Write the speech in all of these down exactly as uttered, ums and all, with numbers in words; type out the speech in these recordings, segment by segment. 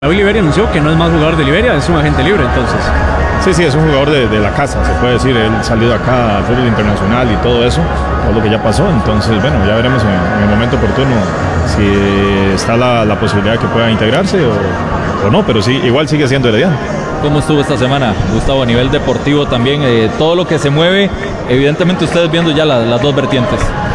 Hoy Liberia anunció que no es más jugador de Liberia, es un agente libre entonces. Sí, sí, es un jugador de, de la casa, se puede decir. Él salió de acá al fútbol internacional y todo eso, todo lo que ya pasó. Entonces, bueno, ya veremos en, en el momento oportuno si está la, la posibilidad de que pueda integrarse o, o no, pero sí, igual sigue siendo herediano. ¿Cómo estuvo esta semana, Gustavo, a nivel deportivo también? Eh, todo lo que se mueve, evidentemente ustedes viendo ya la, las dos vertientes.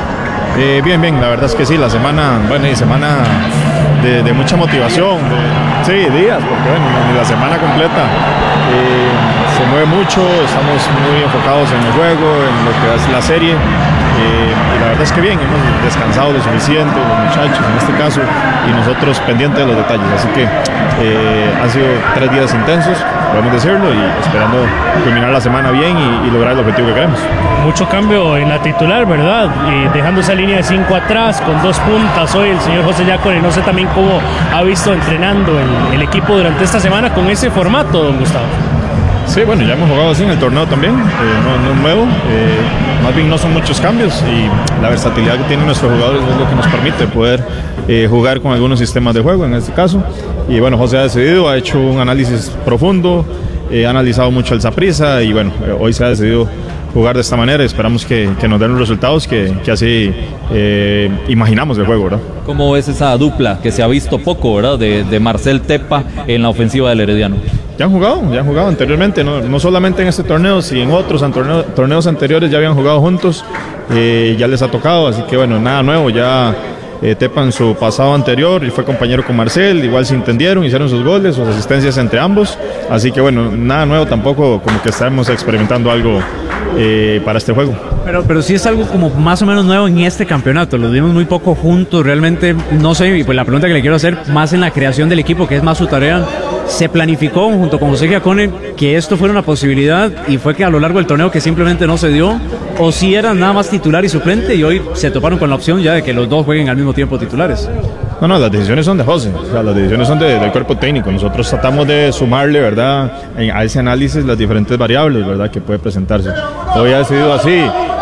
Eh, bien, bien, la verdad es que sí, la semana, bueno, y semana de, de mucha motivación, de, sí, días, porque bueno, ni la semana completa. Eh, se mueve mucho, estamos muy enfocados en el juego, en lo que es la serie. Eh, y la verdad es que bien, hemos descansado lo suficiente, los muchachos en este caso, y nosotros pendientes de los detalles. Así que eh, han sido tres días intensos, podemos decirlo, y esperando culminar la semana bien y, y lograr el objetivo que queremos. Mucho cambio en la titular, ¿verdad? Y dejando esa línea de cinco atrás, con dos puntas hoy el señor José Yacone. No sé también cómo ha visto entrenando el, el equipo durante esta semana con ese formato, don Gustavo. Sí, bueno, ya hemos jugado así en el torneo también, eh, no, no es nuevo, eh, más bien no son muchos cambios y la versatilidad que tienen nuestros jugadores es lo que nos permite poder eh, jugar con algunos sistemas de juego en este caso. Y bueno, José ha decidido, ha hecho un análisis profundo, eh, ha analizado mucho el Saprissa y bueno, eh, hoy se ha decidido jugar de esta manera y esperamos que, que nos den los resultados que, que así eh, imaginamos del juego, ¿verdad? ¿Cómo ves esa dupla que se ha visto poco, ¿verdad? De, de Marcel Tepa en la ofensiva del Herediano. Ya han jugado, ya han jugado anteriormente, no, no solamente en este torneo, sino en otros torneo, torneos anteriores ya habían jugado juntos, eh, ya les ha tocado, así que bueno, nada nuevo, ya eh, Tepa en su pasado anterior y fue compañero con Marcel, igual se entendieron, hicieron sus goles, sus asistencias entre ambos, así que bueno, nada nuevo tampoco, como que estamos experimentando algo eh, para este juego. Pero, pero sí es algo como más o menos nuevo en este campeonato, los vimos muy poco juntos, realmente no sé, y pues la pregunta que le quiero hacer, más en la creación del equipo, que es más su tarea. Se planificó junto con José Yacone que esto fuera una posibilidad y fue que a lo largo del torneo que simplemente no se dio, o si eran nada más titular y suplente y hoy se toparon con la opción ya de que los dos jueguen al mismo tiempo titulares. No, no, las decisiones son de José, o sea, las decisiones son de, del cuerpo técnico. Nosotros tratamos de sumarle, ¿verdad?, a ese análisis las diferentes variables, ¿verdad?, que puede presentarse. Hoy ha decidido así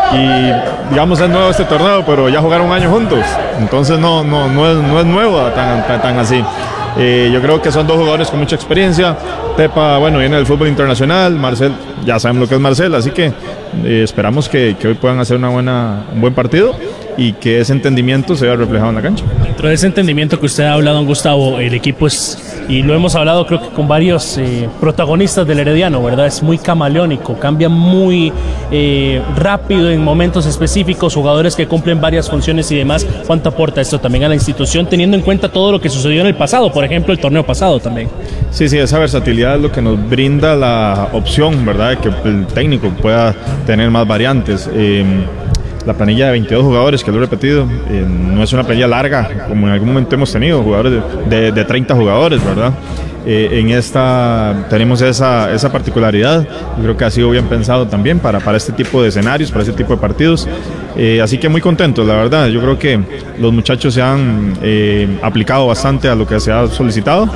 y digamos es nuevo este torneo, pero ya jugaron un año juntos, entonces no, no, no, es, no es nuevo tan, tan, tan así. Eh, yo creo que son dos jugadores con mucha experiencia. Tepa, bueno, viene del fútbol internacional. Marcel, ya sabemos lo que es Marcel, así que eh, esperamos que, que hoy puedan hacer una buena, un buen partido y que ese entendimiento se vea reflejado en la cancha. Dentro de ese entendimiento que usted ha hablado, don Gustavo, el equipo es, y lo hemos hablado creo que con varios eh, protagonistas del Herediano, ¿verdad? Es muy camaleónico, cambia muy eh, rápido en momentos específicos, jugadores que cumplen varias funciones y demás. ¿Cuánto aporta esto también a la institución, teniendo en cuenta todo lo que sucedió en el pasado, por ejemplo, el torneo pasado también? Sí, sí, esa versatilidad es lo que nos brinda la opción, ¿verdad?, de que el técnico pueda tener más variantes. Eh, La planilla de veintidós jugadores, que lo he repetido, eh, no es una planilla larga, como en algún momento hemos tenido, jugadores de, de, de treinta jugadores, ¿verdad? Eh, en esta tenemos esa, esa particularidad, yo creo que ha sido bien pensado también para, para este tipo de escenarios, para este tipo de partidos, eh, así que muy contentos, la verdad. Yo creo que los muchachos se han eh, aplicado bastante a lo que se ha solicitado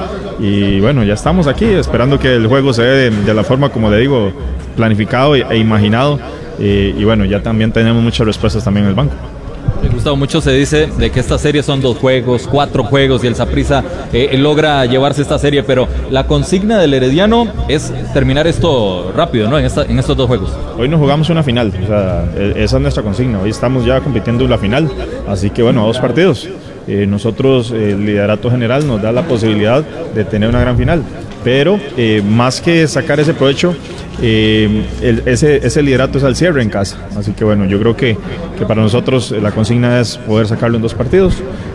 y bueno, ya estamos aquí esperando que el juego se dé de, de la forma, como le digo, planificado e, e imaginado. Eh, y bueno, ya también tenemos muchas respuestas también en el banco. Gustavo, mucho se dice de que esta serie son dos juegos, cuatro juegos y el Saprissa eh, logra llevarse esta serie, pero la consigna del Herediano es terminar esto rápido, ¿no? En, esta, en estos dos juegos. Hoy nos jugamos una final, o sea, esa es nuestra consigna. Hoy estamos ya compitiendo en la final, así que bueno, a dos partidos. Eh, nosotros, el liderato general nos da la posibilidad de tener una gran final, pero eh, más que sacar ese provecho, eh, el, ese, ese liderato es al cierre en casa, así que bueno, yo creo que, que para nosotros la consigna es poder sacarlo en dos partidos,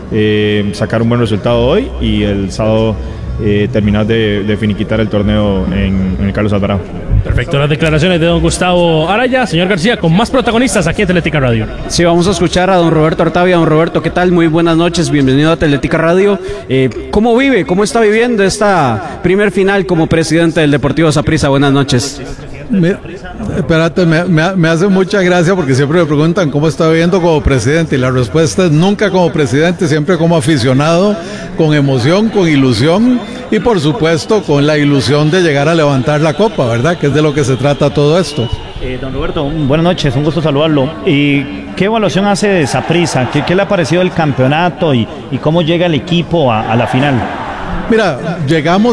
eh, sacar un buen resultado hoy y el sábado eh, terminar de, de finiquitar el torneo en, en el Carlos Alvarado. Perfecto, las declaraciones de don Gustavo Araya. Señor García, con más protagonistas aquí en Atlética Radio. Sí, vamos a escuchar a don Roberto Artavia. Don Roberto, ¿qué tal? Muy buenas noches, bienvenido a Atlética Radio. Eh, ¿Cómo vive, cómo está viviendo esta primer final como presidente del Deportivo Saprissa? Buenas noches. Me, espérate, me, me, me hace mucha gracia porque siempre me preguntan cómo está viviendo como presidente y la respuesta es nunca como presidente, siempre como aficionado, con emoción, con ilusión y por supuesto con la ilusión de llegar a levantar la copa, ¿verdad? Que es de lo que se trata todo esto. Eh, don Roberto, buenas noches, un gusto saludarlo. ¿Y qué evaluación hace de Saprissa? ¿Qué, qué le ha parecido el campeonato y, y cómo llega el equipo a, a la final? Mira, llegamos